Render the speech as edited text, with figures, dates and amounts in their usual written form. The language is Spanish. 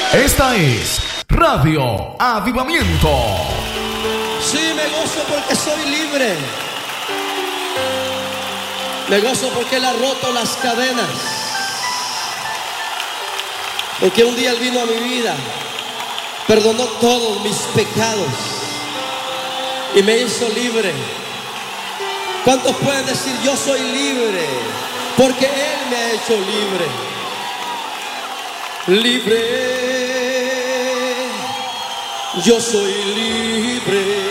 Esta es Radio Avivamiento. Sí, me gozo porque soy libre. Me gozo porque Él ha roto las cadenas. Porque un día Él vino a mi vida, perdonó todos mis pecados y me hizo libre. ¿Cuántos pueden decir yo soy libre? Porque Él me ha hecho libre. Libre, yo soy libre.